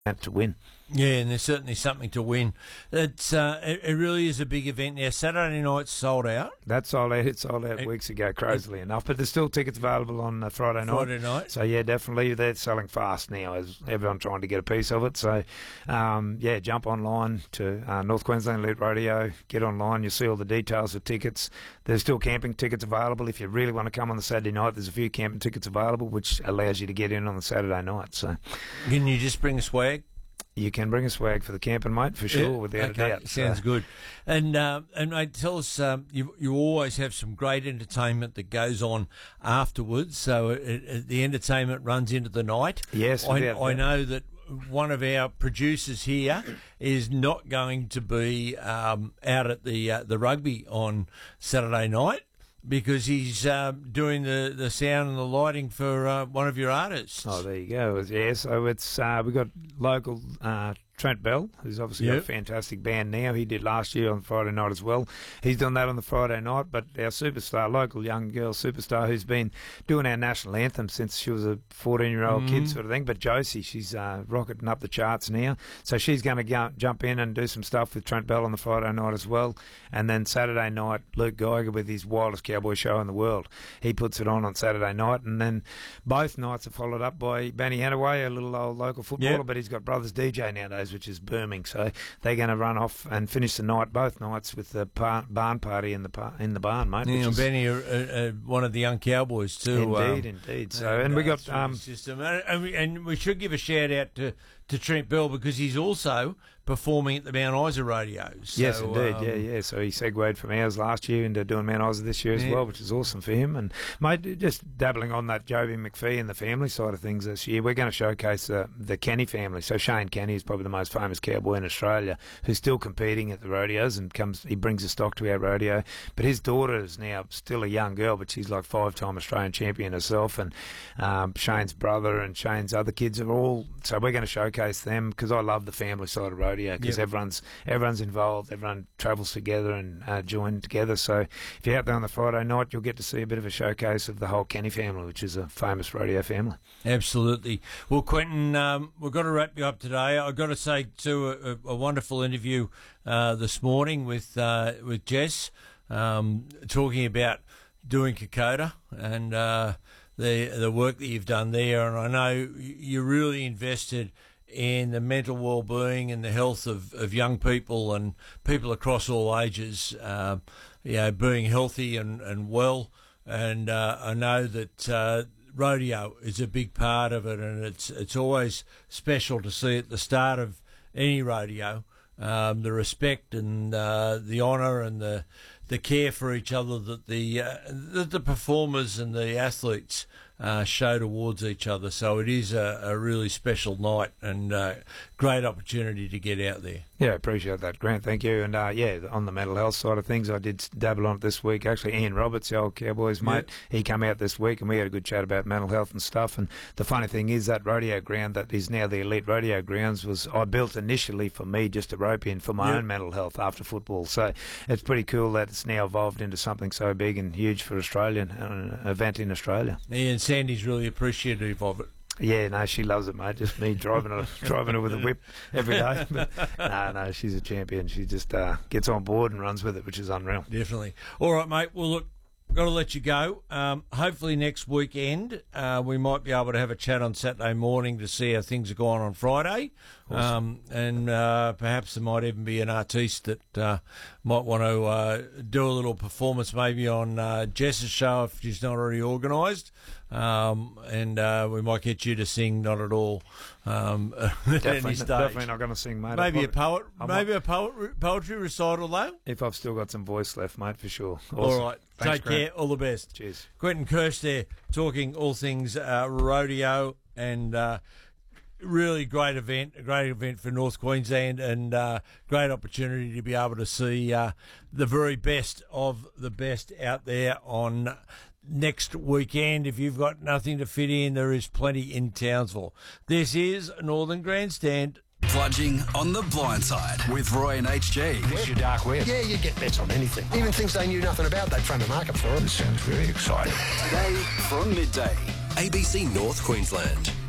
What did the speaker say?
to win. Yeah, and there's certainly something to win. It really is a big event now. Saturday night's sold out. That's sold out. It sold out weeks ago, crazily enough. But there's still tickets available on Friday night. So, yeah, definitely. They're selling fast now as everyone trying to get a piece of it. So, jump online to North Queensland Elite Rodeo. Get online. You'll see all the details of tickets. There's still camping tickets available. If you really want to come on the Saturday night, there's a few camping tickets available, which allows you to get in on the Saturday night. So, can you just bring a swag? You can bring a swag for the camping, mate, for sure, without a doubt. Sounds good. And mate, tell us, you always have some great entertainment that goes on afterwards. So the entertainment runs into the night. Yes, I know that one of our producers here is not going to be out at the rugby on Saturday night, because he's doing the sound and the lighting for one of your artists. Oh, there you go. Yeah, so it's we've got local Trent Bell, who's obviously got a fantastic band now. He did last year on Friday night as well. He's done that on the Friday night, but our superstar, local young girl superstar, who's been doing our national anthem since she was a 14-year-old kid sort of thing, but Josie, she's rocketing up the charts now. So she's going to jump in and do some stuff with Trent Bell on the Friday night as well. And then Saturday night, Luke Geiger with his wildest cowboy show in the world. He puts it on Saturday night. And then both nights are followed up by Benny Hanaway, a little old local footballer, but he's got Brothers DJ nowadays, which is booming. So they're going to run off and finish the night, both nights, with the barn party in the barn, mate. Yeah, and Benny, one of the young cowboys too. Indeed. So, and we got system, and we should give a shout out to Trent Bell, because he's also performing at the Mount Isa Rodeo. So, yes, indeed, So he segued from ours last year into doing Mount Isa this year as well, which is awesome for him. And, mate, just dabbling on that Joby McPhee and the family side of things this year, we're going to showcase the Kenny family. So Shane Kenny is probably the most famous cowboy in Australia, who's still competing at the rodeos, and he brings a stock to our rodeo. But his daughter is now still a young girl, but she's like 5-time Australian champion herself. And Shane's brother and Shane's other kids are all... So we're going to showcase them, because I love the family side of rodeo, because everyone's involved, everyone travels together and join together. So if you're out there on the Friday night, you'll get to see a bit of a showcase of the whole Kenny family, which is a famous rodeo family. Absolutely. Well, Quentin, we've got to wrap you up today. I've got to say too, a wonderful interview this morning with Jess, talking about doing Kokoda and the work that you've done there. And I know you really invested in the mental well-being and the health of young people and people across all ages, being healthy and well. And I know that rodeo is a big part of it, and it's always special to see at the start of any rodeo the respect and the honour and the care for each other that the performers and the athletes show towards each other. So it is a really special night and great opportunity to get out there. Yeah, appreciate that, Grant. Thank you. And on the mental health side of things, I did dabble on it this week. Actually, Ian Roberts, the old Cowboys mate, he came out this week and we had a good chat about mental health and stuff. And the funny thing is, that rodeo ground that is now the Elite Rodeo Grounds was I built initially for me, just a rope in for my own mental health after football. So it's pretty cool that it's now evolved into something so big and huge for Australia, an event in Australia. Yeah, and Sandy's really appreciative of it. Yeah, no, she loves it, mate. Just me driving her with a whip every day. But no, she's a champion. She just gets on board and runs with it, which is unreal. Definitely. All right, mate. Well, look, got to let you go. Hopefully next weekend we might be able to have a chat on Saturday morning to see how things are going on Friday. Awesome. And perhaps there might even be an artiste that might want to do a little performance maybe on Jess's show if she's not already organised. And we might get you to sing Not At All at any stage. Definitely not going to sing, mate. Maybe a poetry recital, though? If I've still got some voice left, mate, for sure. Awesome. All right. Thanks, Take care. All the best. Cheers. Quentin Kirsch there, talking all things rodeo, and really great event, a great event for North Queensland, and great opportunity to be able to see the very best of the best out there on next weekend. If you've got nothing to fit in, there is plenty in Townsville. This is Northern Grandstand. Plunging on the blind side with Roy and HG. Where's your dark web? Yeah, you get bets on anything. Even things they knew nothing about, they'd front a market for it. It sounds very exciting. Today from midday, ABC North Queensland.